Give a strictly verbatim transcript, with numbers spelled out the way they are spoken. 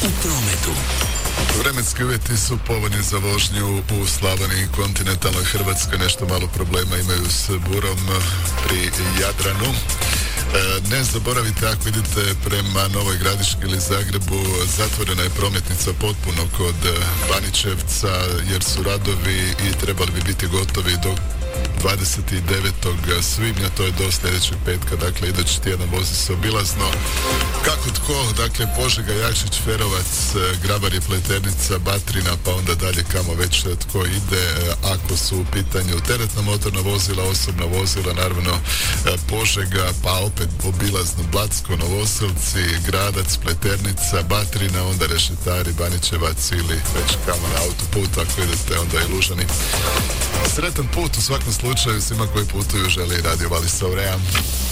u prometu. Vremenski uvjeti su povoljni za vožnju u Slavoniji i kontinentalnoj Hrvatskoj. Nešto malo problema imaju s burom pri Jadranu. E, ne zaboravite, ako idete prema Novoj Gradiški ili Zagrebu, zatvorena je prometnica potpuno kod Baničevca jer su radovi i trebali bi biti gotovi do dvadeset devetog svibnja, to je do sljedećeg petka, dakle idući tjedan vozi se obilazno. Kako tko, dakle Požega, Jakšić, Ferovac, Grabar i Pleternica, Batrina, pa onda dalje kamo već tko ide. Ako su u pitanju teretna motorna vozila, osobna vozila, naravno Požega, pa opet obilazno Blatsko, Novoselci, Gradac, Pleternica, Batrina, onda Rešetari, Baničevac ili već kamo na autoput, ako idete onda i Lužani. Sretan put u svakom slučaju svima koji putuju, želi Radio Valisa Aurea.